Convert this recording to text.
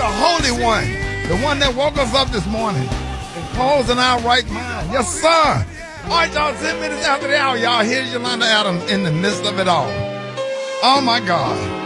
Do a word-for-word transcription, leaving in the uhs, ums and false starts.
the Holy One, the one that woke us up this morning and calls in our right mind. Yes, sir. All right, y'all, ten minutes after the hour, y'all, here's Yolanda Adams in the midst of it all. Oh, my God.